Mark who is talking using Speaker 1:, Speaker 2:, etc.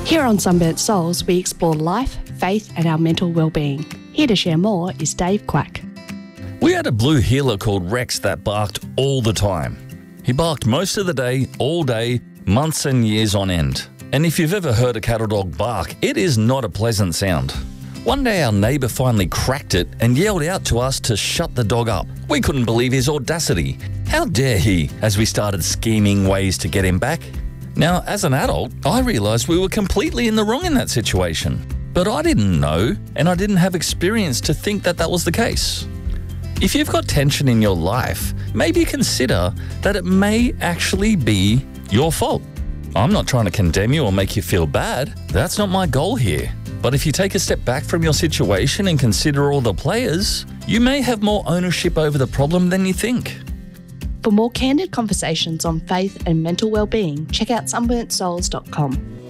Speaker 1: Here on Sunburnt Souls, we explore life, faith and our mental well-being. Here to share more is Dave Quack.
Speaker 2: We had a blue heeler called Rex that barked all the time. He barked most of the day, all day, months and years on end. And if you've ever heard a cattle dog bark, it is not a pleasant sound. One day our neighbour finally cracked it and yelled out to us to shut the dog up. We couldn't believe his audacity. How dare he, as we started scheming ways to get him back. Now, as an adult, I realised we were completely in the wrong in that situation. But I didn't know, and I didn't have experience to think that that was the case. If you've got tension in your life, maybe consider that it may actually be your fault. I'm not trying to condemn you or make you feel bad. That's not my goal here. But if you take a step back from your situation and consider all the players, you may have more ownership over the problem than you think.
Speaker 1: For more candid conversations on faith and mental well-being, check out sunburntsouls.com.